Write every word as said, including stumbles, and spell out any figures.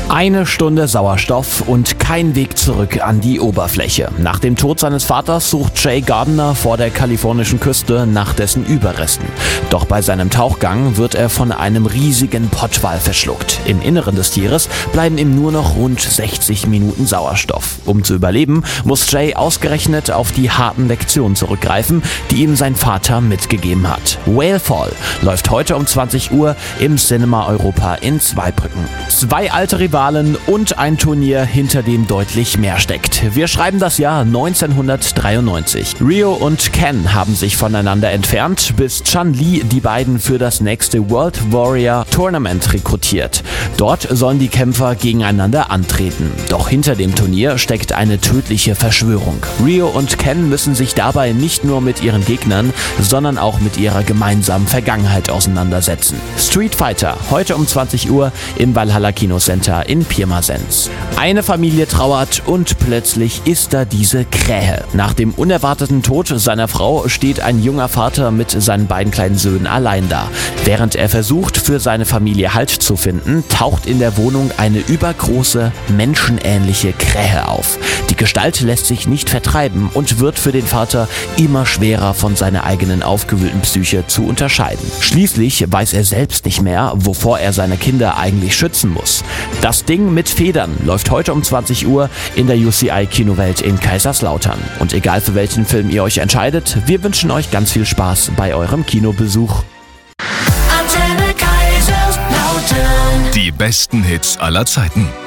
Eine Stunde Sauerstoff und kein Weg zurück an die Oberfläche. Nach dem Tod seines Vaters sucht Jay Gardner vor der kalifornischen Küste nach dessen Überresten. Doch bei seinem Tauchgang wird er von einem riesigen Pottwal verschluckt. Im Inneren des Tieres bleiben ihm nur noch rund sechzig Minuten Sauerstoff. Um zu überleben, muss Jay ausgerechnet auf die harten Lektionen zurückgreifen, die ihm sein Vater mitgegeben hat. Whalefall läuft heute um zwanzig Uhr im Cinema Europa in Zweibrücken. Zwei alte Rivalen und ein Turnier, hinter dem deutlich mehr steckt. Wir schreiben das Jahr neunzehnhundertdreiundneunzig. Ryo und Ken haben sich voneinander entfernt, bis Chun-Li die beiden für das nächste World Warrior Tournament rekrutiert. Dort sollen die Kämpfer gegeneinander antreten. Doch hinter dem Turnier steckt eine tödliche Verschwörung. Ryo und Ken müssen sich dabei nicht nur mit ihren Gegnern, sondern auch mit ihrer gemeinsamen Vergangenheit auseinandersetzen. Street Fighter, heute um zwanzig Uhr im Valhalla Kinocenter in Pirmasens. Eine Familie trauert und plötzlich ist da diese Krähe. Nach dem unerwarteten Tod seiner Frau steht ein junger Vater mit seinen beiden kleinen Söhnen allein da. Während er versucht, für seine Familie Halt zu finden, taucht in der Wohnung eine übergroße, menschenähnliche Krähe auf. Die Gestalt lässt sich nicht vertreiben und wird für den Vater immer schwerer von seiner eigenen aufgewühlten Psyche zu unterscheiden. Schließlich weiß er selbst nicht mehr, wovor er seine Kinder eigentlich schützen muss. Das Ding mit Federn läuft heute um zwanzig Uhr in der U C I-Kinowelt in Kaiserslautern. Und egal für welchen Film ihr euch entscheidet, wir wünschen euch ganz viel Spaß bei eurem Kinobesuch. Die besten Hits aller Zeiten.